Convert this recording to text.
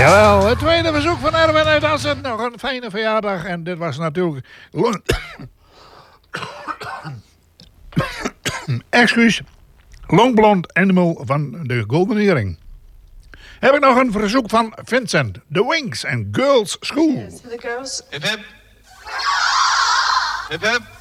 Jawel, het tweede verzoek van Erwin uit Assen. Nog een fijne verjaardag. En dit was natuurlijk... Excuus. Long Blonde Animal van de Golden Earring. Heb ik nog een verzoek van Vincent. The Wings and Girls School. Yes, for the girls. Hip hip. Hip hip.